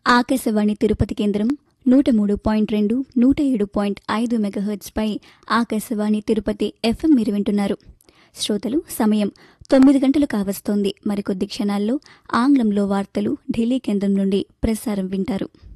ఆకాశవాణి తిరుపతి కేంద్రం 103.2, 107.5 మెగాహెర్ట్జ్ పై ఆకాశవాణి తిరుపతి FM మీరు వింటున్నారు. శ్రోతలు, సమయం 9 గంటలు కావస్తోంది. మరికొద్ది క్షణాల్లో ఆంగ్లంలో వార్తలు ఢిల్లీ కేంద్రం నుండి ప్రసారం వింటారు.